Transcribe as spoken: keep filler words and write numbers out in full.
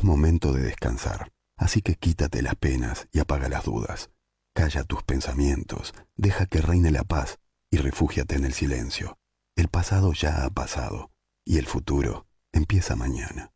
Es momento de descansar, así que quítate las penas y apaga las dudas. Calla tus pensamientos, deja que reine la paz y refúgiate en el silencio. El pasado ya ha pasado y el futuro empieza mañana.